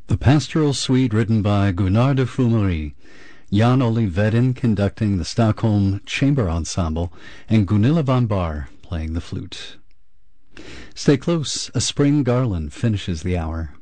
The Pastoral Suite written by Gunnar de Fumery, Jan Ole Vedin conducting the Stockholm Chamber Ensemble, and Gunilla von Bahr playing the flute. Stay close, A Spring Garland finishes the hour.